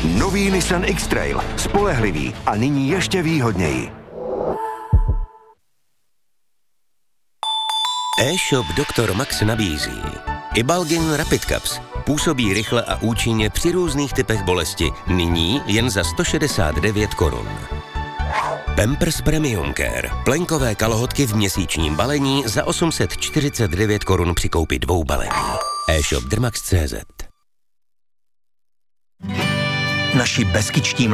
Nový Nissan X-Trail. Spolehlivý a nyní ještě výhodněji. E-shop Dr. Max nabízí Ibalgin Rapid Caps. Působí rychle a účinně při různých typech bolesti. Nyní jen za 169 korun. Pampers Premium Care. Plenkové kalhotky v měsíčním balení za 849 korun při koupi 2 balení. E-shop drmax.cz. Naši beskičtí